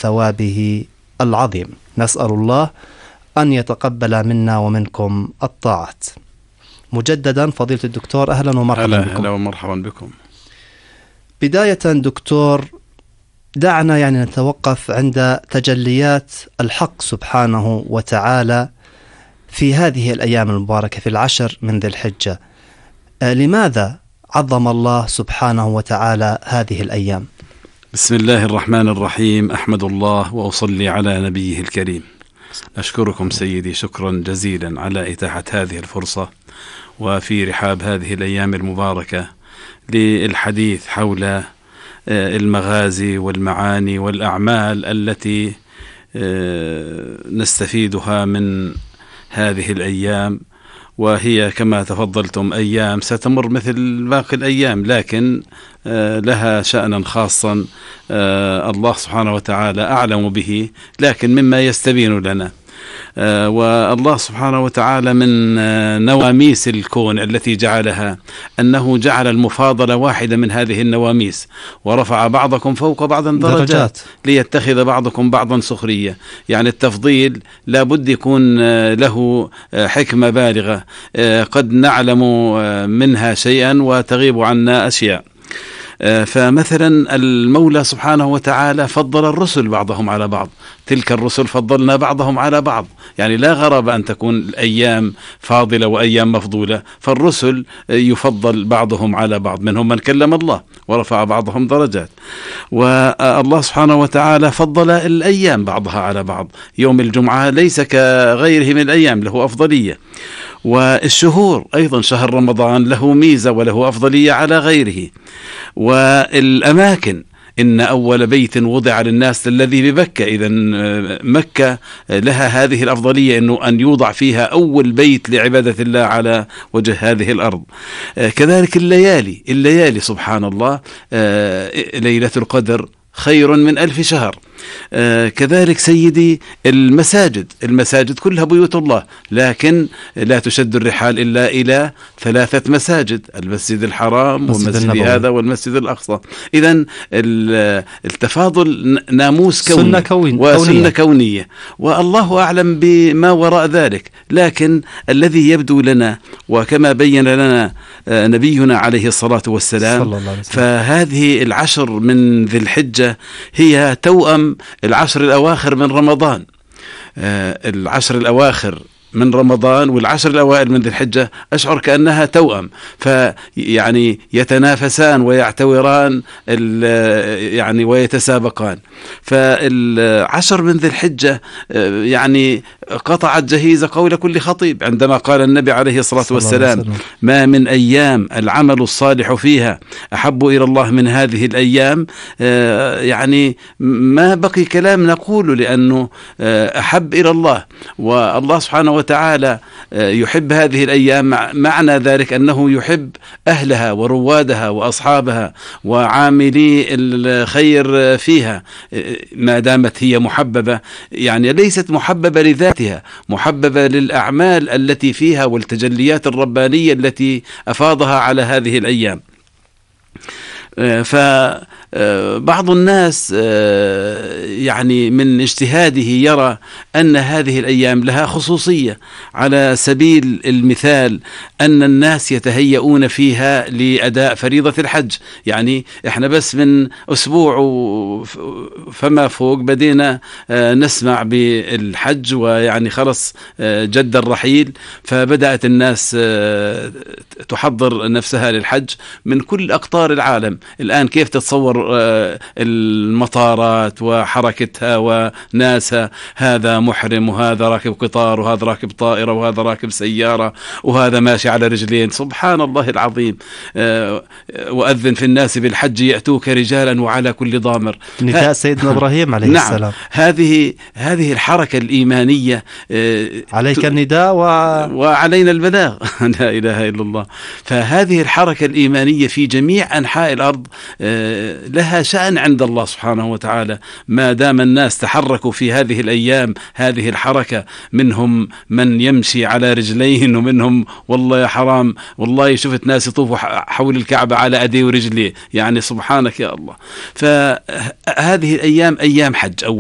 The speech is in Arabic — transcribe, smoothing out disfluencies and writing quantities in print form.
ثوابه العظيم. نسأل الله أن يتقبل منا ومنكم الطاعات. مجددا فضيلة الدكتور، أهلا ومرحبا بكم. أهلا ومرحبا بكم. بداية دكتور، دعنا نتوقف عند تجليات الحق سبحانه وتعالى في هذه الأيام المباركة في العشر من ذي الحجة. لماذا عظم الله سبحانه وتعالى هذه الأيام؟ بسم الله الرحمن الرحيم. أحمد الله وأصلي على نبيه الكريم. أشكركم سيدي شكرا جزيلا على إتاحة هذه الفرصة وفي رحاب هذه الأيام المباركة للحديث حول المغازي والمعاني والأعمال التي نستفيدها من هذه الأيام، وهي كما تفضلتم أيام ستمر مثل باقي الأيام، لكن لها شأنا خاصا الله سبحانه وتعالى أعلم به، لكن مما يستبين لنا. والله سبحانه وتعالى من نواميس الكون التي جعلها أنه جعل المفاضلة واحدة من هذه النواميس، ورفع بعضكم فوق بعض درجات ليتخذ بعضكم بعضا سخرية. يعني التفضيل لابد يكون له حكمة بالغة، قد نعلم منها شيئا وتغيب عنا أشياء. فمثلا المولى سبحانه وتعالى فضل الرسل بعضهم على بعض، تلك الرسل فضلنا بعضهم على بعض. يعني لا غرابة أن تكون الأيام فاضلة وأيام مفضولة، فالرسل يفضل بعضهم على بعض، منهم من كلم الله ورفع بعضهم درجات. والله سبحانه وتعالى فضل الأيام بعضها على بعض، يوم الجمعة ليس كغيره من الأيام، له أفضلية. والشهور أيضا شهر رمضان له ميزة وله أفضلية على غيره. والأماكن، إن أول بيت وضع للناس الذي بمكة، إذا مكة لها هذه الأفضلية إنه أن يوضع فيها أول بيت لعبادة الله على وجه هذه الأرض. كذلك الليالي سبحان الله، ليلة القدر خير من 1000 شهر. كذلك سيدي المساجد كلها بيوت الله، لكن لا تشد الرحال إلا إلى 3 مساجد: المسجد الحرام والمسجد هذا والمسجد الأقصى. إذن التفاضل ناموس كوني وسنة كونية، والله أعلم بما وراء ذلك. لكن الذي يبدو لنا وكما بين لنا نبينا عليه الصلاة والسلام، فهذه العشر من ذي الحجة هي توأم العشر الأواخر من رمضان. العشر الأواخر من رمضان والعشر الأوائل من ذي الحجة أشعر كأنها توأم، فيعني يتنافسان ويعتوران يعني ويتسابقان. فالعشر من ذي الحجة يعني قطعت جهيز قول كل خطيب، عندما قال النبي عليه الصلاة والسلام: ما من أيام العمل الصالح فيها أحب إلى الله من هذه الأيام. يعني ما بقي كلام نقوله، لأنه أحب إلى الله، والله سبحانه وتعالى يحب هذه الأيام. معنى ذلك أنه يحب أهلها وروادها وأصحابها وعاملي الخير فيها، ما دامت هي محببة. يعني ليست محببة لذاتها، محببة للأعمال التي فيها والتجليات الربانية التي أفاضها على هذه الأيام. فبعض الناس يعني من اجتهاده يرى أن هذه الأيام لها خصوصية. على سبيل المثال أن الناس يتهيئون فيها لأداء فريضة الحج. يعني إحنا بس من أسبوع فما فوق بدينا نسمع بالحج، ويعني خلص جد الرحيل، فبدأت الناس تحضر نفسها للحج من كل أقطار العالم. الآن كيف تتصور المطارات وحركتها وناسها، هذا محرم وهذا راكب قطار وهذا راكب طائرة وهذا راكب سيارة وهذا ماشي على رجلين، سبحان الله العظيم. وأذن في الناس بالحج يأتوك رجالا وعلى كل ضامر، نداء سيدنا إبراهيم عليه السلام. نعم، هذه الحركة الإيمانية، عليك النداء وعلينا البلاغ لا إله إلا الله. فهذه الحركة الإيمانية في جميع أنحاء الأرض لها شأن عند الله سبحانه وتعالى، ما دام الناس تحركوا في هذه الأيام هذه الحركة. منهم من يمشي على رجلين، ومنهم والله يا حرام والله شفت ناس يطوفوا حول الكعبة على أيديه ورجليه، يعني سبحانك يا الله. فهذه الأيام أيام حج.